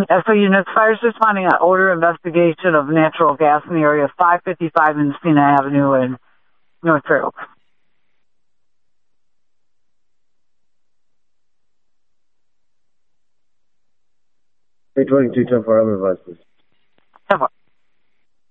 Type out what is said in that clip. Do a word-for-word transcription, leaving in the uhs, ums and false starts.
S O units, fires responding on odor investigation of natural gas in the area of five fifty-five Messina Avenue in North Fair Oaks. three twenty-two, ten four, I'm advised, please.